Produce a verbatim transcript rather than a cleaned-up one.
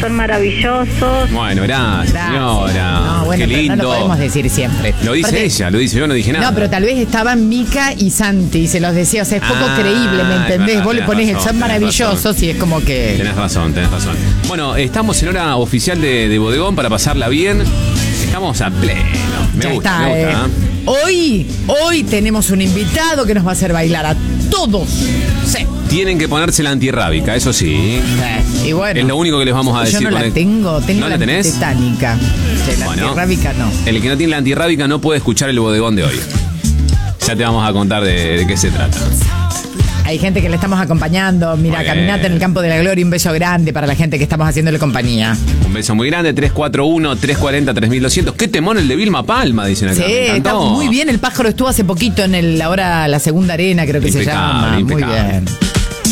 son maravillosos. Bueno, gracias, Gracias. señora. No, bueno, Qué pero lindo. no lo podemos decir siempre. Lo dice Aparte, ella, lo dice yo, no dije nada. No, pero tal vez estaban Mica y Santi y se los decía, o sea, es poco Ah, creíble, ¿me es entendés? verdad, Vos le tenés ponés, razón, son tenés maravillosos razón. y es como que... Tenés razón, tenés razón. Bueno, estamos en hora oficial de, de Bodegón para pasarla bien. Estamos a pleno. Me Ya gusta, está, me gusta. eh. ¿eh? Hoy, hoy tenemos un invitado que nos va a hacer bailar a todos. Sí. Tienen que ponerse la antirrábica, eso sí. Sí. Y bueno, Es lo único que les vamos a yo decir. no con la el- tengo, tengo ¿No la la tenés? tetánica. Sí, la Bueno. antirrábica no. El que no tiene la antirrábica no puede escuchar el bodegón de hoy. Ya te vamos a contar de, de qué se trata. Hay gente que le estamos acompañando. Mira, Muy bien. caminata en el campo de la gloria. Un beso grande para la gente que estamos haciéndole compañía. Un beso muy grande, tres cuatro uno, tres cuatro cero, tres mil doscientos. Qué temón el de Vilma Palma, dicen acá. Sí, Me está encantó. muy bien. El pájaro estuvo hace poquito en el ahora la segunda arena, creo que se Impecable, llama. Muy impecable. bien.